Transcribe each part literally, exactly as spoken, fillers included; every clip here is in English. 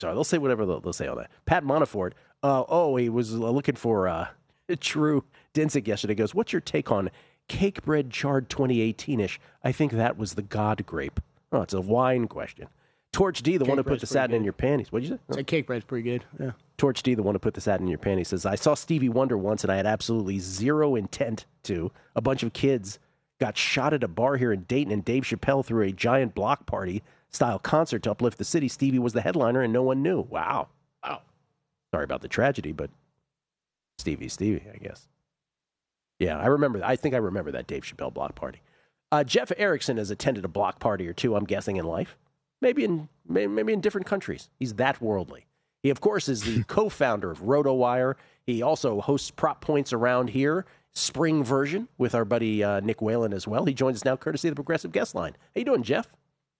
Sorry, they'll say whatever they'll, they'll say on that. Pat Manafort, uh, oh, he was looking for uh, Drew Dinsick yesterday. He goes, what's your take on Cake Bread Chard twenty eighteen-ish? I think that was the God grape. Oh, it's a wine question. Torch D, the Cake one who put the satin good. in your panties. What'd you say? Oh. Cake bread's pretty good. Yeah. Torch D, the one who put the satin in your panties, says, I saw Stevie Wonder once and I had absolutely zero intent to. A bunch of kids got shot at a bar here in Dayton and Dave Chappelle threw a giant block party style concert to uplift the city. Stevie was the headliner and no one knew. Wow. Wow. Sorry about the tragedy, but Stevie, Stevie, I guess. Yeah, I remember. I think I remember that Dave Chappelle block party. Uh, Jeff Erickson has attended a block party or two, I'm guessing, in life. Maybe in maybe in different countries. He's that worldly. He, of course, is the co-founder of RotoWire. He also hosts Prop Points Around Here, spring version, with our buddy uh, Nick Whalen as well. He joins us now courtesy of the Progressive Guest Line. How you doing, Jeff?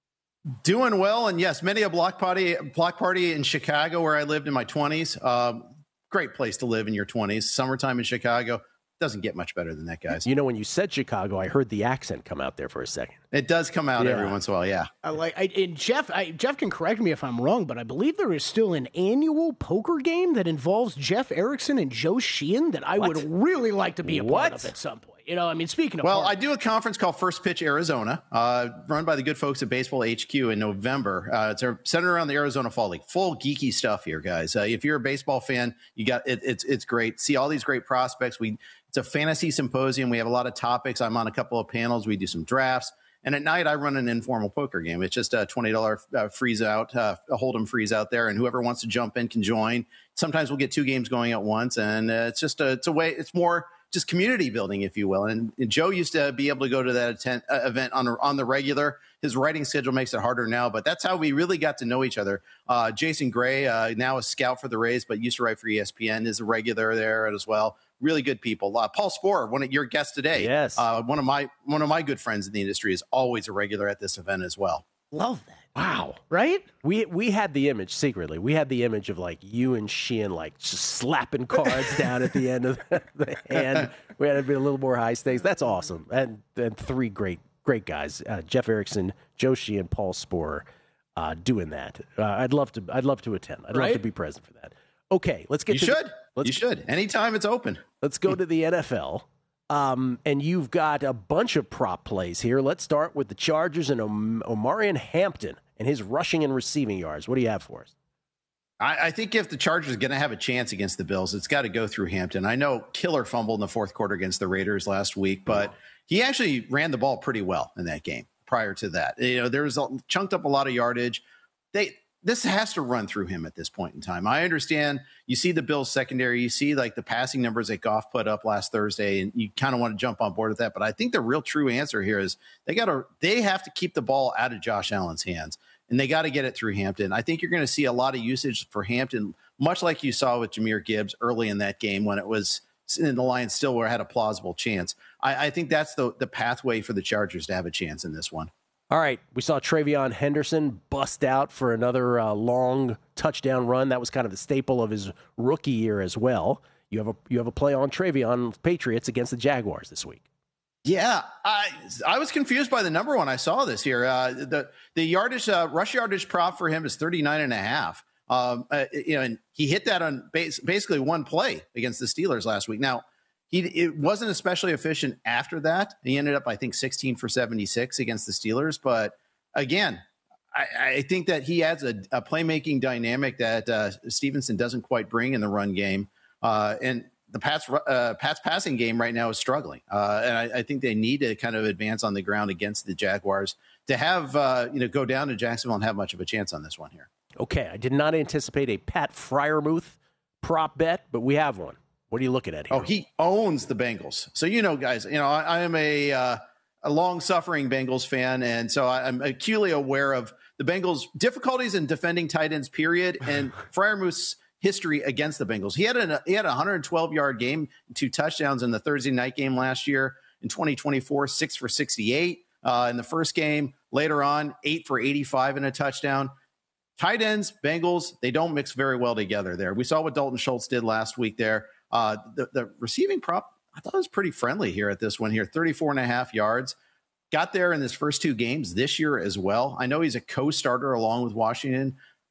Doing well, and yes, many a block party block party in Chicago where I lived in my twenties. Uh, great place to live in your twenties. Summertime in Chicago. Doesn't get much better than that, guys. You know, when you said Chicago, I heard the accent come out there for a second. It does come out yeah. every once in a while, yeah. I like, I, and Jeff, I, Jeff can correct me if I'm wrong, but I believe there is still an annual poker game that involves Jeff Erickson and Joe Sheehan that I what? would really like to be a what? part of at some point. You know, I mean, speaking of well, parties. I do a conference called First Pitch Arizona, uh, run by the good folks at Baseball H Q in November. Uh, it's centered around the Arizona Fall League. Full geeky stuff here, guys. Uh, if you're a baseball fan, you got it, it's it's great. See all these great prospects. We it's a fantasy symposium. We have a lot of topics. I'm on a couple of panels. We do some drafts. And at night, I run an informal poker game. It's just a twenty dollars uh, freeze out, uh, a hold'em freeze out there, and whoever wants to jump in can join. Sometimes we'll get two games going at once, and uh, it's just a, it's a way. It's more just community building, if you will. And, and Joe used to be able to go to that attend, uh, event on on the regular. His writing schedule makes it harder now, but that's how we really got to know each other. Uh, Jason Gray, uh, now a scout for the Rays, but used to write for E S P N, is a regular there as well. Really good people. Uh, Paul Sporer, one of your guests today. Yes. Uh, one of my one of my good friends in the industry, is always a regular at this event as well. Love that. Wow. Right? We we had the image secretly. We had the image of like you and Sheehan like just slapping cards down at the end of the, the hand. We had to be a little more high stakes. That's awesome. And and three great great guys: uh, Jeff Erickson, Joe Sheehan, Paul Sporer, uh, doing that. Uh, I'd love to. I'd love to attend. I'd Right? love to be present for that. Okay, let's get. You to should. The, let's, you should. Anytime it's open. Let's go to the N F L. Um, and you've got a bunch of prop plays here. Let's start with the Chargers and Om- Omarion Hampton and his rushing and receiving yards. What do you have for us? I, I think if the Chargers are going to have a chance against the Bills, it's got to go through Hampton. I know Killer fumbled in the fourth quarter against the Raiders last week, but he actually ran the ball pretty well in that game prior to that. You know, there was a, chunked up a lot of yardage. They This has to run through him at this point in time. I understand you see the Bills secondary, you see like the passing numbers that Goff put up last Thursday, and you kind of want to jump on board with that. But I think the real true answer here is they got to, they have to keep the ball out of Josh Allen's hands, and they got to get it through Hampton. I think you're going to see a lot of usage for Hampton, much like you saw with Jahmyr Gibbs early in that game when it was in the Lions still were had a plausible chance. I, I think that's the the pathway for the Chargers to have a chance in this one. All right, we saw Travion Henderson bust out for another uh, long touchdown run. That was kind of the staple of his rookie year as well. You have a you have a play on Travion Patriots against the Jaguars this week. Yeah, I I was confused by the number when I saw this here. Uh, the the yardage uh, rush yardage prop for him is thirty-nine and a half. Um, uh, you know, and he hit that on base, basically one play against the Steelers last week. Now, He it wasn't especially efficient after that. He ended up, I think, sixteen for seventy-six against the Steelers. But again, I, I think that he adds a, a playmaking dynamic that uh, Stevenson doesn't quite bring in the run game. Uh, and the Pats uh, Pats passing game right now is struggling. Uh, and I, I think they need to kind of advance on the ground against the Jaguars to have uh, you know go down to Jacksonville and have much of a chance on this one here. Okay, I did not anticipate a Pat Freiermuth prop bet, but we have one. What are you looking at here? Oh, he owns the Bengals. So, you know, guys, you know, I, I am a uh, a long-suffering Bengals fan, and so I, I'm acutely aware of the Bengals' difficulties in defending tight ends, period, and Freiermuth's history against the Bengals. He had a he had a one hundred twelve yard game, two touchdowns in the Thursday night game last year. In twenty twenty-four, six for sixty-eight uh, in the first game. Later on, eight for eighty-five in a touchdown. Tight ends, Bengals, they don't mix very well together there. We saw what Dalton Schultz did last week there. Uh, the, the receiving prop, I thought it was pretty friendly here at this one here, thirty-four and a half yards. Got there in his first two games this year as well. I know he's a co-starter along with Washington.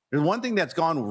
There's one thing that's gone